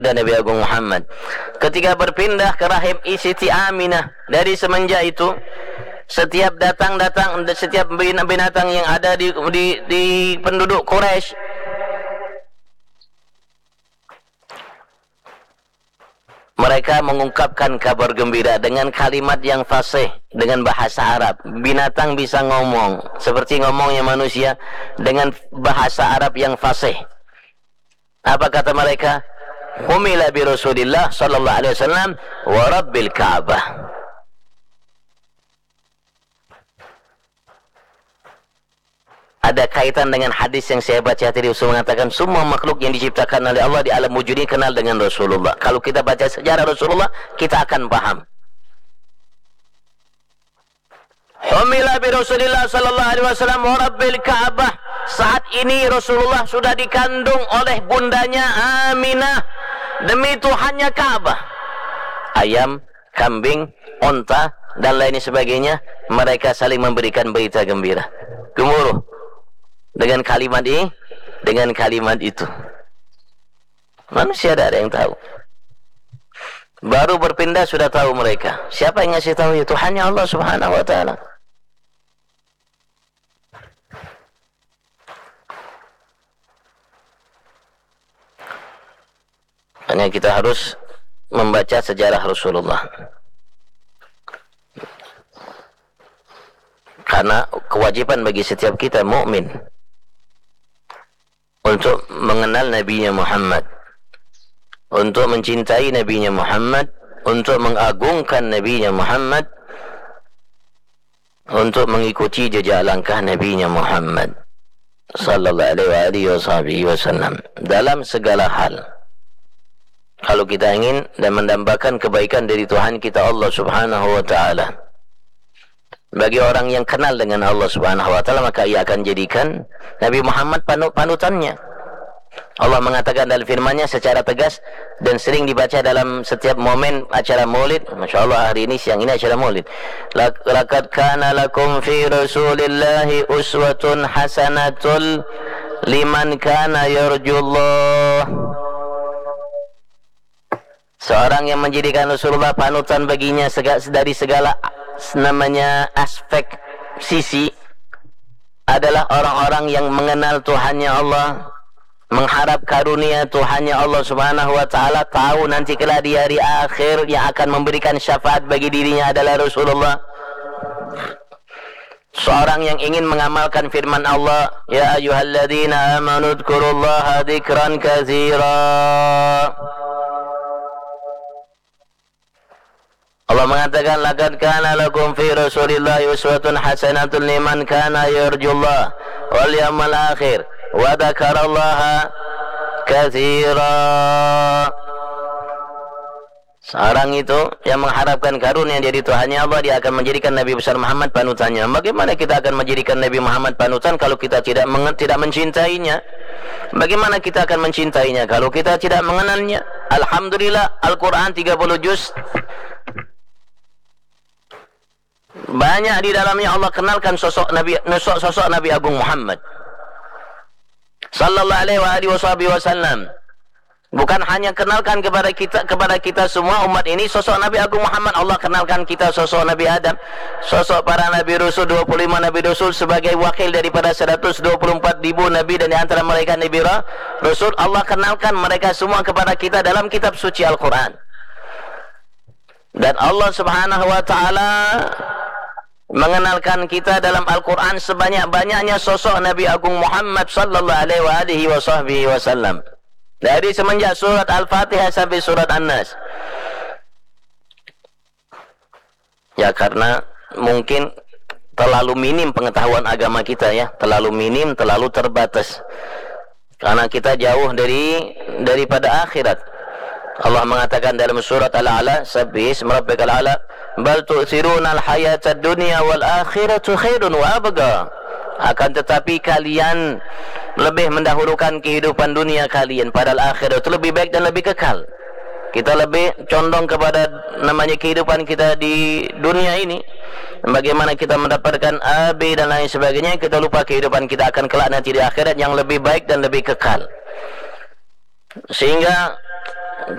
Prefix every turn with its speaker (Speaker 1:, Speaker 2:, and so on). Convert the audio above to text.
Speaker 1: dan Nabi Agung Muhammad. Ketika berpindah ke rahim Siti Aminah, dari semenjak itu setiap setiap binatang yang ada di penduduk Quraisy mereka mengungkapkan kabar gembira dengan kalimat yang fasih, dengan bahasa Arab. Binatang bisa ngomong seperti ngomongnya manusia dengan bahasa Arab yang fasih. Apa kata mereka? Humila bi Rasulillah sallallahu alaihi wasallam wa rabbil Ka'bah. Ada kaitan dengan hadis yang saya baca tadi. Rasul mengatakan semua makhluk yang diciptakan oleh Allah di alam wujud ini kenal dengan Rasulullah. Kalau kita baca sejarah Rasulullah, kita akan paham. Humila bi Rasulillah sallallahu alaihi wasallam wa rabbil Ka'bah. Saat ini Rasulullah sudah dikandung oleh bundanya Aminah demi Tuhannya Ka'bah. Ayam, kambing, onta dan lain sebagainya, mereka saling memberikan berita gembira, gemuruh dengan kalimat ini, dengan kalimat itu. Manusia tidak ada yang tahu. Baru berpindah sudah tahu mereka. Siapa yang ngasih tahu? Ya Tuhannya Allah Subhanahu wa taala. Hanya kita harus membaca sejarah Rasulullah. Karena kewajiban bagi setiap kita mukmin untuk mengenal Nabi-Nya Muhammad, untuk mencintai Nabi-Nya Muhammad, untuk mengagungkan Nabi-Nya Muhammad, untuk mengikuti jejak langkah Nabi-Nya Muhammad sallallahu alaihi wasallam dalam segala hal. Kalau kita ingin dan mendambakan kebaikan dari Tuhan kita Allah Subhanahu wa taala. Bagi orang yang kenal dengan Allah Subhanahu wa taala, maka ia akan jadikan Nabi Muhammad panutannya. Allah mengatakan dalam firman-Nya secara tegas dan sering dibaca dalam setiap momen acara Maulid. Masya Allah, hari ini siang ini acara Maulid. Laqad kana lakum fi Rasulillahi uswatun hasanatul liman kana yarjullah. Seorang yang menjadikan Rasulullah panutan baginya dari segala namanya aspek sisi adalah orang-orang yang mengenal Tuhannya Allah, mengharap karunia Tuhannya Allah Subhanahu wa taala, tahu nanti kelak di hari akhir yang akan memberikan syafaat bagi dirinya adalah Rasulullah. Seorang yang ingin mengamalkan firman Allah, ya ayyuhalladzina amanu dzkurullaha dzikran katsira. Allah mengatakan laqad kana lakum fi Rasulillahi uswatun hasanatun liman kana yarjullah wal yawmal akhir wa dzakarallaha katsira. Seorang itu yang mengharapkan karunia dari Tuhannya Allah, dia akan menjadikan Nabi besar Muhammad panutannya. Bagaimana kita akan menjadikan Nabi Muhammad panutan kalau kita tidak mencintainya? Bagaimana kita akan mencintainya kalau kita tidak mengenalnya? Alhamdulillah, Al-Quran 30 juz. Banyak di dalamnya Allah kenalkan sosok Nabi Agung Muhammad sallallahu alaihi wasallam. Bukan hanya kenalkan kepada kita semua umat ini sosok Nabi Agung Muhammad, Allah kenalkan kita sosok Nabi Adam, sosok para Nabi Rasul, 25 Nabi Rasul sebagai wakil daripada 124,000 Nabi, dan di antara mereka Nabi Rasul. Allah kenalkan mereka semua kepada kita dalam kitab suci Al-Quran. Dan Allah Subhanahu wa taala mengenalkan kita dalam Al-Quran sebanyak-banyaknya sosok Nabi Agung Muhammad sallallahu alaihi wasallam. Dari semenjak surat Al-Fatihah sampai surat An-Nas. Ya, karena mungkin terlalu minim pengetahuan agama kita, ya, terlalu minim, terlalu terbatas. Karena kita jauh daripada akhirat. Allah mengatakan dalam surat Al-A'la, sabbih isma rabbikal a'la, bal tu'thiruna al-hayatad dunya wal akhiratu khairun wa abqa. Akan tetapi kalian lebih mendahulukan kehidupan dunia kalian, padahal akhirat itu lebih baik dan lebih kekal. Kita lebih condong kepada namanya kehidupan kita di dunia ini, bagaimana kita mendapatkan A, B dan lain sebagainya. Kita lupa kehidupan kita akan kelak nanti di akhirat yang lebih baik dan lebih kekal. Sehingga